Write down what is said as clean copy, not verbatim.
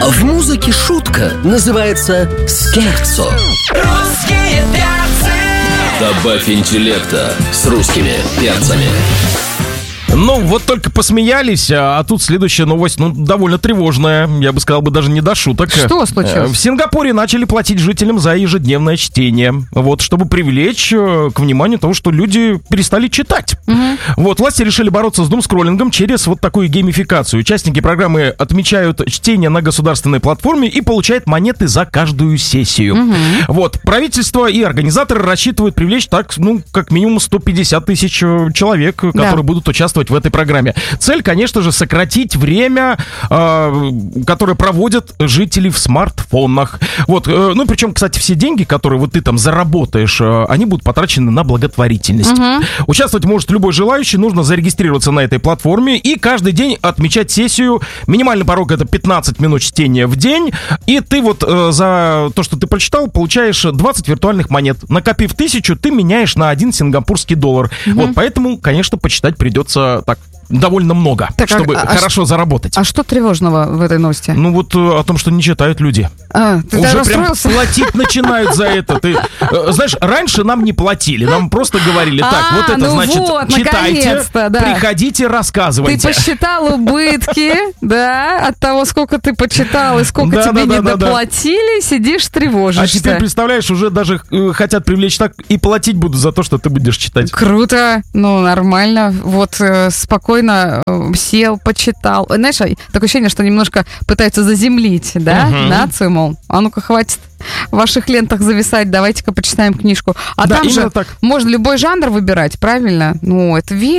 В музыке шутка называется скерцо. Русские перцы. Добавь интеллекта с русскими перцами. Ну, вот только посмеялись, а тут следующая новость, довольно тревожная. Я бы сказал, даже не до шуток. Что случилось? В Сингапуре начали платить жителям за ежедневное чтение. Вот, чтобы привлечь к вниманию того, что люди перестали читать. Вот, власти решили бороться с думскроллингом через вот такую геймификацию. Участники программы отмечают чтение на государственной платформе и получают монеты за каждую сессию. Вот, правительство и организаторы рассчитывают привлечь так, как минимум 150 тысяч человек, которые будут участвовать в этой программе. Цель, конечно же, сократить время, которое проводят жители в смартфонах. Вот, причем, кстати, все деньги, которые вот ты там заработаешь, они будут потрачены на благотворительность. Участвовать может любой желающий, нужно зарегистрироваться на этой платформе и каждый день отмечать сессию. Минимальный порог — это 15 минут чтения в день, и ты вот за то, что ты прочитал, получаешь 20 виртуальных монет. Накопив 1000, ты меняешь на 1 сингапурский доллар. Вот, поэтому, конечно, почитать придется так довольно много, чтобы хорошо заработать. А что тревожного в этой новости? О том, что не читают люди. Ты уже прям расстроился? платить начинают за это. Ты знаешь, раньше нам не платили, нам просто говорили: так, вот это значит, читайте, приходите, рассказывайте. Ты посчитал убытки, да, от того, сколько ты почитал и сколько тебе не доплатили, сидишь, тревожишься. А теперь, представляешь, уже даже хотят привлечь так и платить будут за то, что ты будешь читать. Круто, нормально. Вот спокойно сел, почитал. Знаешь, такое ощущение, что немножко пытаются заземлить, да, нацию, мол, а ну-ка хватит в ваших лентах зависать, давайте-ка почитаем книжку. А там же можно любой жанр выбирать, правильно? Это